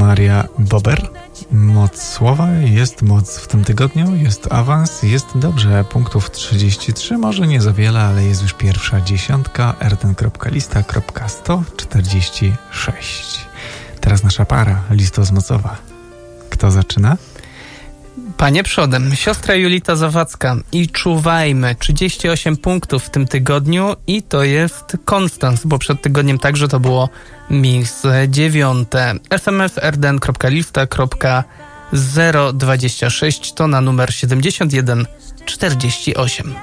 Maria Bober. Moc słowa, jest moc w tym tygodniu, jest awans, jest dobrze. Punktów 33, może nie za wiele, ale jest już pierwsza dziesiątka. rtn.lista.146. Teraz nasza para listozmocowa. Kto zaczyna? Panie przodem, siostra Julita Zawadzka i Czuwajmy, 38 punktów w tym tygodniu i to jest konstans, bo przed tygodniem także to było miejsce 9. SMS rtn.lista.026 to na numer 7148.